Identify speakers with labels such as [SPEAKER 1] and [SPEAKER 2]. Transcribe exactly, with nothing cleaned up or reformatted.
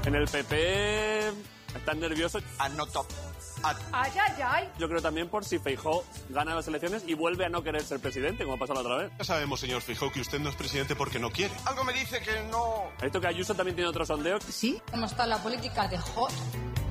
[SPEAKER 1] En el P P están nerviosos.
[SPEAKER 2] Ah, no top.
[SPEAKER 3] Ay, ay, ay.
[SPEAKER 1] Yo creo también por si Feijóo gana las elecciones y vuelve a no querer ser presidente, como ha pasado la otra vez.
[SPEAKER 4] Ya sabemos, señor Feijóo, que usted no es presidente porque no quiere.
[SPEAKER 2] Algo me dice que no...
[SPEAKER 1] ¿Ha visto que Ayuso también tiene otro sondeo?
[SPEAKER 5] Sí, ¿cómo está la política de hot?